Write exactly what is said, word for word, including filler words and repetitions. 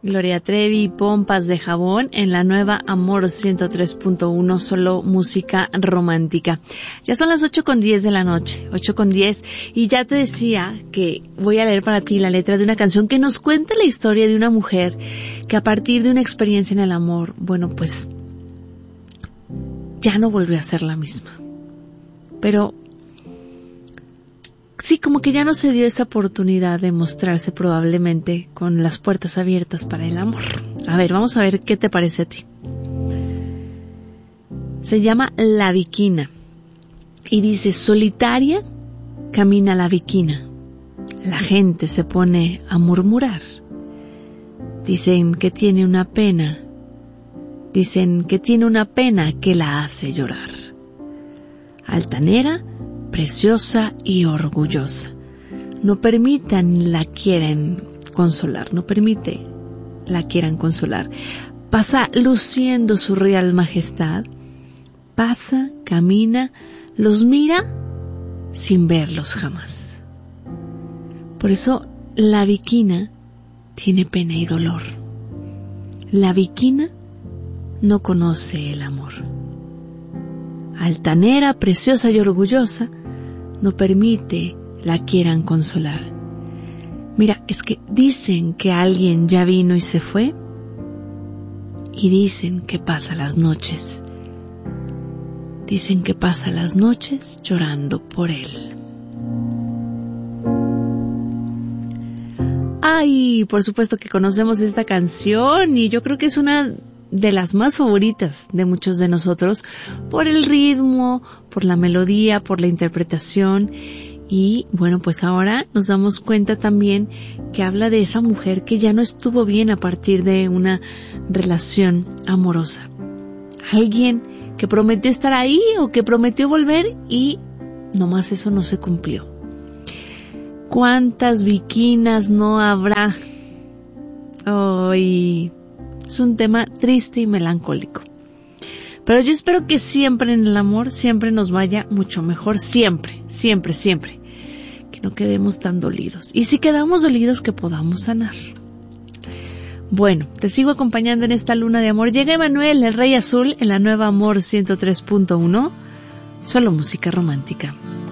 Gloria Trevi, Pompas de Jabón, en la nueva Amor ciento tres punto uno, solo música romántica. Ya son las ocho con diez de la noche, ocho con diez, y ya te decía que voy a leer para ti la letra de una canción que nos cuenta la historia de una mujer que a partir de una experiencia en el amor, bueno, pues ya no volvió a ser la misma. Pero sí, como que ya no se dio esa oportunidad de mostrarse probablemente con las puertas abiertas para el amor. A ver, vamos a ver qué te parece a ti. Se llama La Viquina y dice: solitaria camina la viquina. La gente se pone a murmurar. Dicen que tiene una pena. Dicen que tiene una pena que la hace llorar. Altanera, preciosa y orgullosa. No permitan la quieren consolar, no permite la quieran consolar. Pasa luciendo su real majestad, pasa, camina, los mira sin verlos jamás. Por eso la viquina tiene pena y dolor. La viquina no conoce el amor. Altanera, preciosa y orgullosa, no permite la quieran consolar. Mira, es que dicen que alguien ya vino y se fue, y dicen que pasa las noches. Dicen que pasa las noches llorando por él. Ay, por supuesto que conocemos esta canción y yo creo que es una de las más favoritas de muchos de nosotros por el ritmo, por la melodía, por la interpretación. Y bueno, pues ahora nos damos cuenta también que habla de esa mujer que ya no estuvo bien a partir de una relación amorosa. Alguien que prometió estar ahí o que prometió volver y nomás eso no se cumplió. ¿Cuántas viquinas no habrá? Ay, es un tema triste y melancólico. Pero yo espero que siempre en el amor, siempre nos vaya mucho mejor, siempre, siempre, siempre. Que no quedemos tan dolidos. Y si quedamos dolidos, que podamos sanar. Bueno, te sigo acompañando en esta luna de amor. Llega Emanuel, el Rey Azul, en la nueva Amor ciento tres punto uno. Solo música romántica.